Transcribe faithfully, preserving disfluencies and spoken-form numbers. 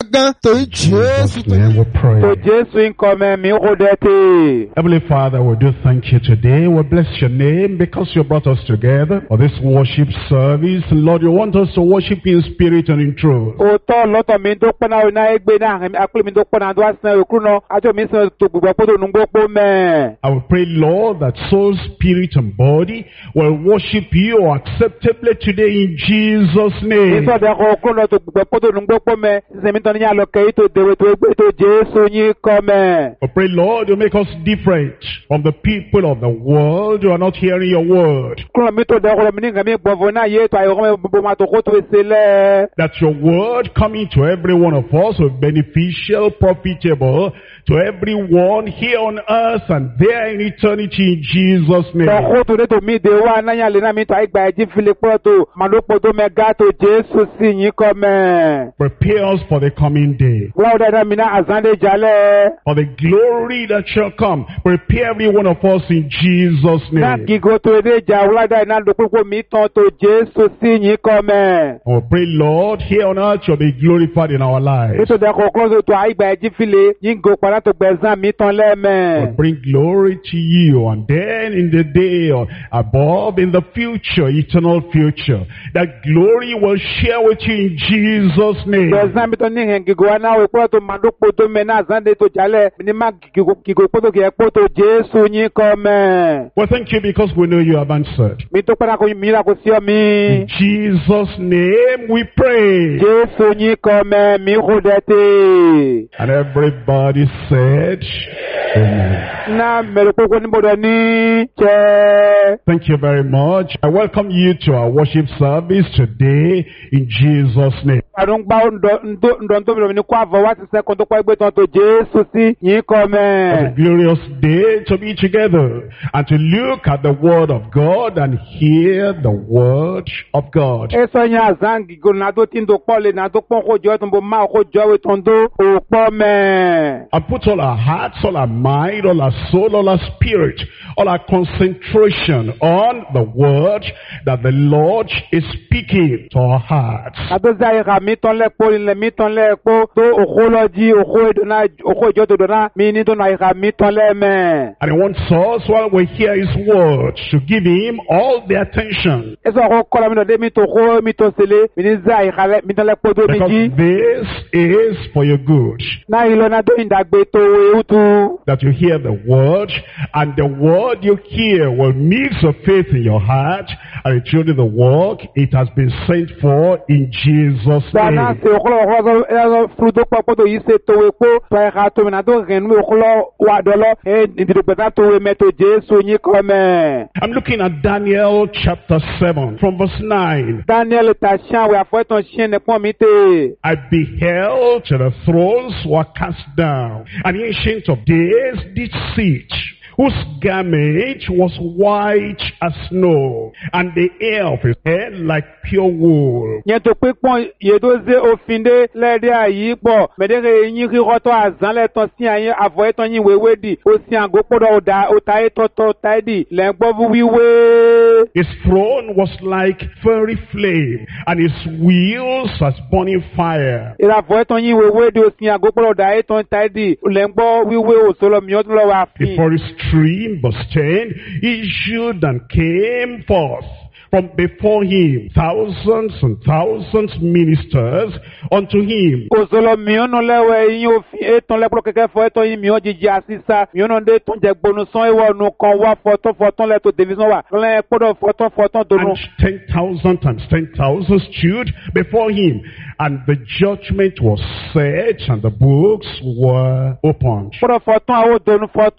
gan torí Jésù Jesus' name we pray. To Jésù nkọ́mẹ́ mi kò dẹ́tẹ̀. Heavenly Father, we do thank you today. We bless your name because you brought us together for this worship service. Lord, you want us to worship in spirit and in truth. Òótọ́ lọ́tọ̀ mi tó pọ́n náà náà gbé náà àpèlè mi tó pọ́n náà tó wá sinmi òkú náà àjọ mi sọ tó gbogbo àpótò nùgbò pọ́ mẹ́. I will pray, Lord, that soul, spirit, and body will worship you acceptably today in Jesus' name. Ìsọ̀dẹ̀ ọkọ̀ òkú náà tó gbogbo àpótò nùgbò pọ́ mẹ́. Sísèmí tán ní àlọ́kẹ́ yìí tó dèrò tó gbé tó Jésù yín kọ́ mẹ́. I pray, Lord, you make us different from the people of the world who are not hearing your word. Kúrò mi tó dẹ́kọ̀ọ́ mi ní nǹkan mi gbọ̀nfọ̀ náà yé tó àyẹ̀wò mi bọ̀ máa tó kó tó ṣe lẹ́. That your word coming to every one of us will be beneficial, profitable to everyone here on earth and there in eternity in Jesus' name. Tọ́kọ́ tó dé tó mi dé wá náyà lé náà mi tó àìgbà ẹ̀jí fili pọ́ tó màlúpọ̀ tó mẹ́gà tó Jésù sí yín kọ́ mẹ́. Prepare us for the coming day. Wọ́n dáadáa mi náà àzándé jalẹ̀. For the glory that shall come. Prepare every one of us in Jesus' Náà name. gígó tó dé jà wúládà iná dòkúkú mi tán tó Jésù sí yín kọ́ mẹ́. And we pray, Lord, here on earth shall be glorified in our lives. Ètò ìdẹ́kọ̀ kúlọ́sọ̀ tó àìgbà ẹ̀jí fili yín gò padà tó gbẹ̀zán mi tán lẹ́mẹ̀. We'll bring glory to you, and then in the day or above, in the future, eternal future, that glory will share with you in Jesus' name. Gbẹ̀zán mi tán ní ìhẹn gígó wa náà wípé tó máa dókòó tó mẹ́ náà àzándé tó jalẹ̀ ní má gígó pọ́tò kìí ẹ̀pọ́ tó Jésù yín kọ́ mẹ́. Well, thank you because we know you have answered. Mi tó padà kò mí ra kò sí ọ mi. In Jesus' name we pray. Jésù yín kọ́ mẹ́ mi kò dẹ́tẹ̀. And everybody said, Amen. Náà mẹ́rin kókó níbodò ní jẹ́. Thank you very much. I welcome you to our worship service today in Jesus' name. Àdúgbò ǹdọ̀ tó bẹ̀rẹ̀ ní kó àvọ̀ wá ti sẹ́kọ̀ọ́ tó pẹ́ gbé tán tó Jésù sí yín kọ́ What mẹ́. a glorious day to be together and to look at the Word of God and hear the Word of God. Ẹ sọ yẹn àzán gígó náà tó tí ń do pọ́ lé náà tó pọ́n kó jọ ẹ̀ tó ń bọ̀ máa kó jọ ẹ̀ tó ń do òpó mẹ́. And put all our hearts, all our mind, all our soul, all our spirit, all our concentration on the Word that the Lord is speaking to our hearts. Àtọ́sí àyíká mi tán lẹ́pọ̀ ilẹ̀ mi tán lẹ́pọ̀ tó òkú lọ́jí òkú ìdùnnà òkú ìjọ tó dùnnà mi ní tó nà àyíká mi tán lẹ́mẹ̀. And he wants us, while we hear His Word, to give Him all the attention. Ẹ sọ ọkọ kọ́lá mi dọ̀dé mi tó kó mi tó sílé mi ní zá àyíká mi tán lẹ́pọ̀ tó mi Because jí. this is for your good. Náà yìí lọ náà tó ìdàgbé tó ewu tu. That you hear the Word, and the Word you hear will mix of faith in your heart, and it's truly the work it has been sent for in Jesus' Dáná name. ṣe òkúlọ̀ òkúlọ̀ ẹ̀rọ fúru tó pọ̀ pọ̀ tó yìí ṣe tòwe kó tó ẹ̀ka tó mi náà tó rìn ní òkúlọ̀ wà dọ́lọ́ ẹ̀ ìdìdìgbẹ̀ta tòwe mẹ́tò Jésù yín kọ́ mẹ́. I'm looking at Daniel chapter seven from verse nine. Daniel ta ṣáwé àfọ́tàn ṣẹ́ nìpọ́n mi tè. I beheld till the thrones were cast down, and the ancient of days did sit, whose garment was white as snow, and the hair of his head like pure wool. Yẹn tó pípọ́n yèdóze òfin dé lẹ́ẹ̀dẹ́ àyí pọ̀ mẹ́tẹ́rẹ́ yín kíkọ́tọ̀ àzánlẹ̀ tán sí àyín àfọ̀ ẹ̀tàn yín wéwé dì ó sì àgó pọ̀dọ̀ ọ̀tá ẹ̀tọ̀tọ̀ táìdì lẹ́gbọ́n wíwé. His throne was like fiery flame, and his wheels as burning fire. Ìràfọ̀ ẹ̀tàn yín wéwé dì ó sì àgó pọ̀dọ̀ ọ̀tá ẹ̀tàn táìdì lẹ́gbọ́n wíwé òṣòlò mìíràn tó lọ́wọ́ àfin. Before his stream, verse ten, issued and came forth from before him thousands and thousands ministers unto him. Òṣòlò mìíràn lẹ́wọ̀ ẹ̀yìn òfin ẹ̀tàn lẹ́pọ̀ kẹ̀kẹ́ fọ ẹ̀tàn yín mìíràn jíjẹ àṣìṣà mìíràn dé tún jẹ gbónú sán ìwọ̀ ọ̀nù kan wá fọ́tán fọ́tán lẹ́tọ̀ tẹlifíṣàn wà lẹ́yìn pọ́dọ̀ fọ́tán fọ́tán dùnú. And ten thousand times ten thousand stood before him, and the judgment was set, and the books were opened. Pọ́dọ̀ fọ́tán àwọn dùnú fọ́tán.